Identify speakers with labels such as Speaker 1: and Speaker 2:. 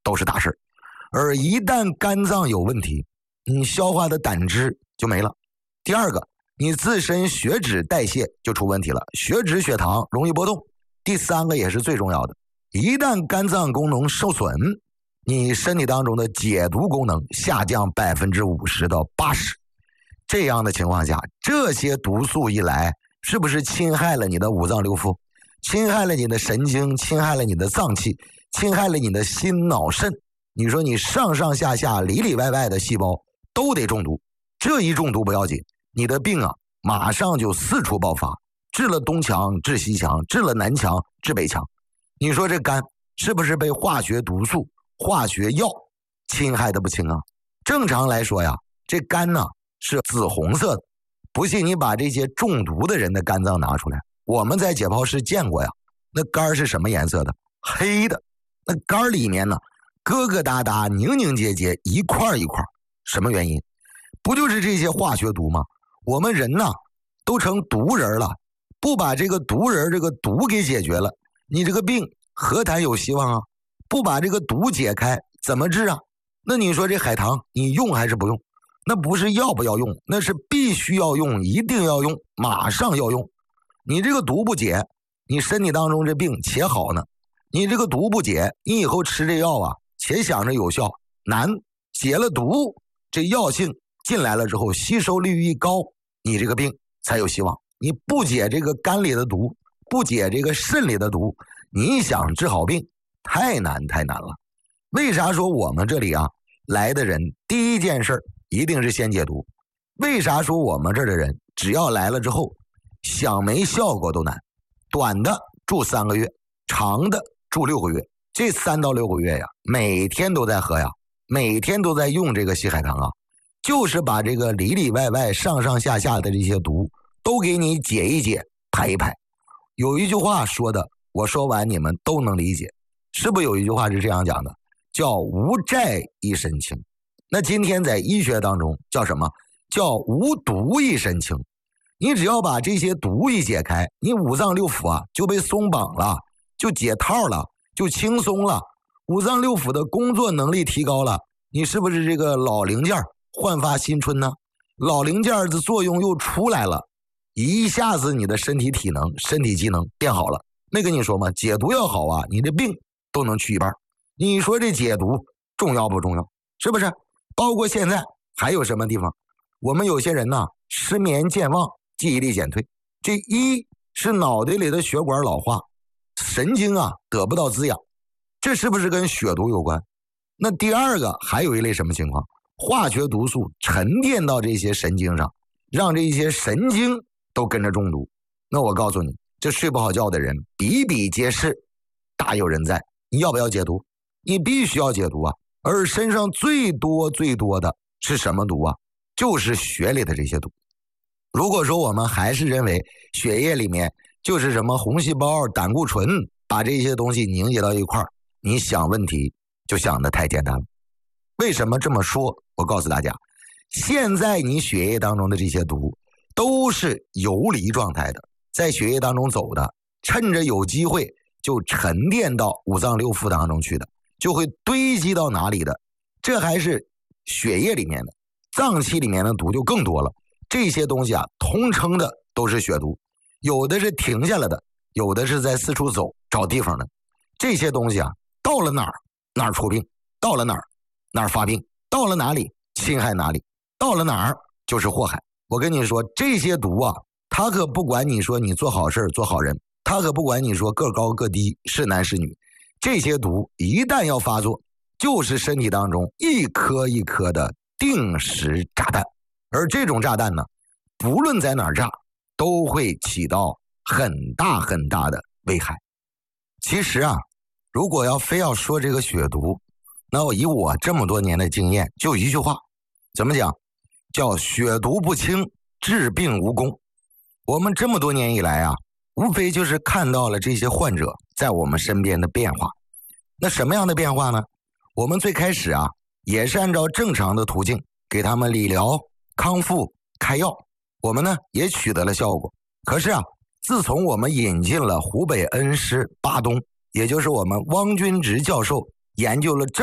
Speaker 1: 都是大事。而一旦肝脏有问题，你消化的胆汁就没了。第二个，你自身血脂代谢就出问题了，血脂血糖容易波动。第三个也是最重要的，一旦肝脏功能受损，你身体当中的解毒功能下降50%到80%。这样的情况下，这些毒素一来，是不是侵害了你的五脏六腑，侵害了你的神经，侵害了你的脏器，侵害了你的心脑肾？你说你上上下下里里外外的细胞都得中毒，这一中毒不要紧，你的病啊马上就四处爆发，治了东墙治西墙，治了南墙治北墙。你说这肝是不是被化学毒素、化学药侵害的不轻啊？正常来说呀，这肝呢是紫红色的，不信你把这些中毒的人的肝脏拿出来，我们在解剖室见过呀。那肝是什么颜色的？黑的。那肝里面呢疙疙瘩瘩、凝凝结结，一块一块，什么原因？不就是这些化学毒吗？我们人呢都成毒人了，不把这个毒人这个毒给解决了，你这个病何谈有希望啊？不把这个毒解开怎么治啊？那你说这海棠你用还是不用？那不是要不要用，那是必须要用，一定要用，马上要用。你这个毒不解，你身体当中这病且好呢，你这个毒不解，你以后吃这药啊且想着有效，难。解了毒，这药性进来了之后，吸收率一高，你这个病才有希望。你不解这个肝里的毒，不解这个肾里的毒，你想治好病太难了。为啥说我们这里啊来的人第一件事一定是先解毒？为啥说我们这儿的人只要来了之后想没效果都难？短的住3个月，长的住6个月。这3到6个月呀，每天都在喝呀，每天都在用这个西海棠啊，就是把这个里里外外上上下下的这些毒都给你解一解，排一排。有一句话说的，我说完你们都能理解，是不是有一句话是这样讲的，叫无债一身轻？那今天在医学当中叫什么？叫无毒一身轻。你只要把这些毒一解开，你五脏六腑啊就被松绑了，就解套了，就轻松了，五脏六腑的工作能力提高了，你是不是这个老零件焕发新春呢？老零件的作用又出来了，一下子你的身体体能、身体机能变好了。没跟你说吗？解毒要好啊，你的病都能去一半。你说这解毒重要不重要？是不是？包括现在还有什么地方？我们有些人呢，失眠健忘，记忆力减退。这一是脑袋里的血管老化，神经啊得不到滋养，这是不是跟血毒有关？那第二个还有一类什么情况？化学毒素沉淀到这些神经上，让这些神经都跟着中毒。那我告诉你，这睡不好觉的人比比皆是，大有人在。你要不要解毒？你必须要解毒啊！而身上最多的是什么毒啊？就是血里的这些毒。如果说我们还是认为血液里面就是什么红细胞、胆固醇，把这些东西凝结到一块儿，你想问题就想得太简单了。为什么这么说？我告诉大家，现在你血液当中的这些毒都是游离状态的，在血液当中走的，趁着有机会就沉淀到五脏六腑当中去的，就会堆积到哪里的？这还是血液里面的，脏器里面的毒就更多了。这些东西啊，通称的都是血毒，有的是停下来的，有的是在四处走找地方的。这些东西啊，到了哪儿哪儿出病，到了哪儿哪儿发病，到了哪里侵害哪里，到了哪儿就是祸害。我跟你说，这些毒啊，他可不管你说你做好事做好人，他可不管你说个高个低是男是女，这些毒一旦要发作，就是身体当中一颗一颗的定时炸弹。而这种炸弹呢，不论在哪儿炸，都会起到很大的危害。其实啊，如果要非要说这个血毒，那我以我这么多年的经验，就一句话，怎么讲？叫血毒不清，治病无功。我们这么多年以来啊，无非就是看到了这些患者在我们身边的变化。那什么样的变化呢？我们最开始啊，也是按照正常的途径给他们理疗、康复、开药，我们呢也取得了效果。可是啊，自从我们引进了湖北恩施巴东，也就是我们汪军直教授研究了